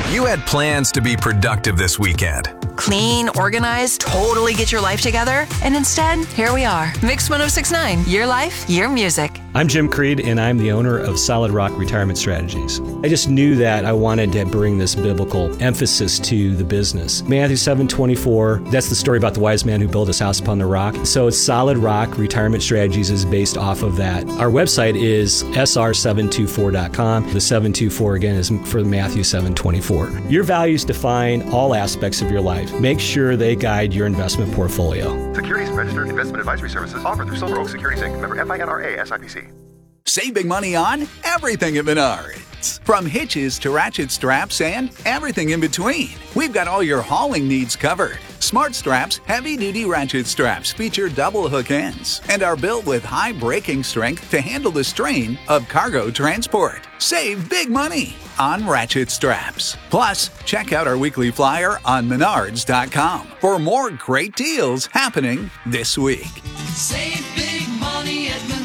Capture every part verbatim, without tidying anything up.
You had plans to be productive this weekend. Clean, organized, totally get your life together. And instead, here we are. Mix one oh six point nine. Your life, your music. I'm Jim Creed, and I'm the owner of Solid Rock Retirement Strategies. I just knew that I wanted to bring this biblical emphasis to the business. Matthew seven twenty-four, that's the story about the wise man who built his house upon the rock. So it's Solid Rock Retirement Strategies is based off of that. Our website is S R seven two four dot com. The seven two four, again, is for Matthew seven twenty-four. Your values define all aspects of your life. Make sure they guide your investment portfolio. Securities and registered investment advisory services offered through Silver Oak Securities Incorporated. Member F I N R A S I P C. Save big money on everything at Menards. From hitches to ratchet straps and everything in between. We've got all your hauling needs covered. Smart Straps heavy-duty ratchet straps feature double hook ends and are built with high braking strength to handle the strain of cargo transport. Save big money on ratchet straps. Plus, check out our weekly flyer on menards dot com for more great deals happening this week. Save big money at Menards.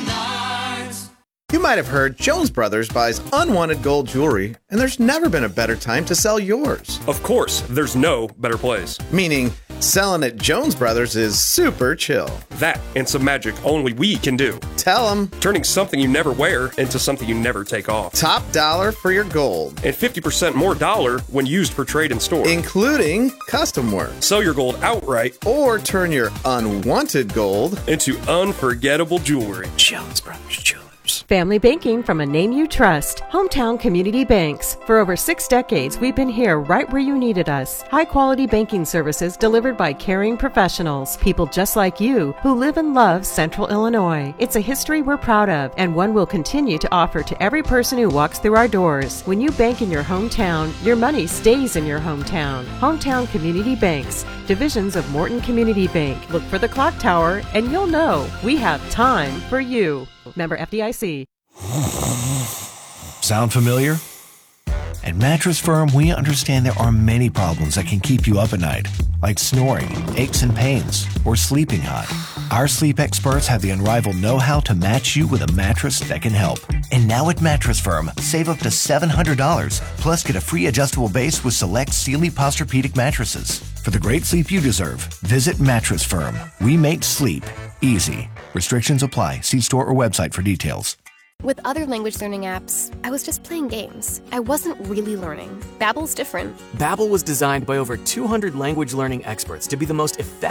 You might have heard Jones Brothers buys unwanted gold jewelry, and there's never been a better time to sell yours. Of course, there's no better place. Meaning, selling at Jones Brothers is super chill. That and some magic only we can do. Tell them. Turning something you never wear into something you never take off. Top dollar for your gold. And fifty percent more dollar when used for trade in store. Including custom work. Sell your gold outright. Or turn your unwanted gold into unforgettable jewelry. Jones Brothers Jewelry. Family banking from a name you trust. Hometown Community Banks. For over six decades, we've been here right where you needed us. High quality banking services delivered by caring professionals. People just like you who live and love Central Illinois. It's a history we're proud of and one we'll continue to offer to every person who walks through our doors. When you bank in your hometown, your money stays in your hometown. Hometown Community Banks. Divisions of Morton Community Bank. Look for the clock tower and you'll know we have time for you. Member F D I C. Sound familiar? At Mattress Firm, we understand there are many problems that can keep you up at night, like snoring, aches and pains, or sleeping hot. Our sleep experts have the unrivaled know-how to match you with a mattress that can help. And now at Mattress Firm, save up to seven hundred dollars, plus get a free adjustable base with select Sealy Posturepedic mattresses. For the great sleep you deserve, visit Mattress Firm. We make sleep easy. Restrictions apply. See store or website for details. With other language learning apps, I was just playing games. I wasn't really learning. Babbel's different. Babbel was designed by over two hundred language learning experts to be the most effective